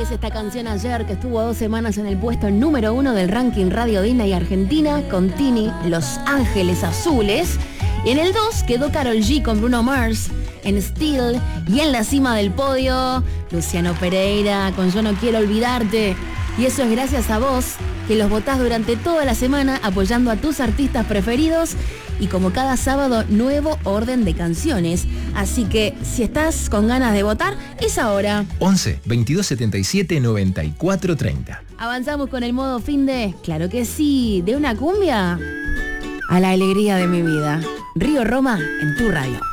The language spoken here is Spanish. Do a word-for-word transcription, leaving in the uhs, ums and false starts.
Ángeles, esta canción ayer que estuvo dos semanas en el puesto número uno del ranking Radio Disney Argentina con Tini, Los Ángeles Azules. Y en el dos quedó Karol G con Bruno Mars en Still. Y en la cima del podio, Luciano Pereira con Yo No Quiero Olvidarte. Y eso es gracias a vos, que los votás durante toda la semana apoyando a tus artistas preferidos. Y como cada sábado, nuevo orden de canciones. Así que si estás con ganas de votar, es ahora. once, veintidós setenta y siete, noventa y cuatro, treinta. Avanzamos con el modo fin de, claro que sí, de una cumbia a la alegría de mi vida. Río Roma en tu radio.